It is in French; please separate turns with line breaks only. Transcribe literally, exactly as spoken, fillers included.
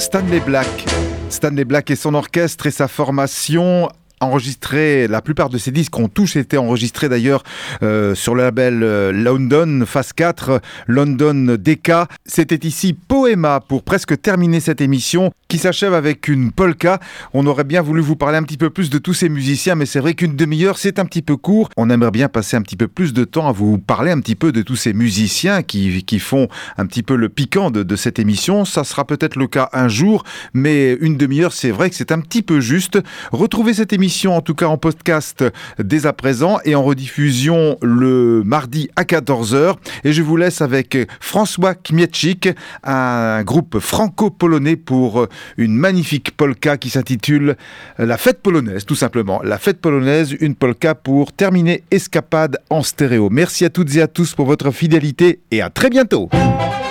Stanley Black. Stanley Black et son orchestre et sa formation enregistré, la plupart de ses disques ont tous été enregistrés d'ailleurs euh, sur le label euh, London Phase quatre, London D K. C'était ici Poema pour presque terminer cette émission qui s'achève avec une polka. On aurait bien voulu vous parler un petit peu plus de tous ces musiciens, mais c'est vrai qu'une demi-heure c'est un petit peu court. On aimerait bien passer un petit peu plus de temps à vous parler un petit peu de tous ces musiciens qui, qui font un petit peu le piquant de, de cette émission. Ça sera peut-être le cas un jour, mais une demi-heure c'est vrai que c'est un petit peu juste. Retrouvez cette émission en tout cas en podcast dès à présent et en rediffusion le mardi à quatorze heures. Et je vous laisse avec François Kmiecik, un groupe franco-polonais pour une magnifique polka qui s'intitule La Fête Polonaise, tout simplement. La Fête Polonaise, une polka pour terminer Escapade en stéréo. Merci à toutes et à tous pour votre fidélité et à très bientôt.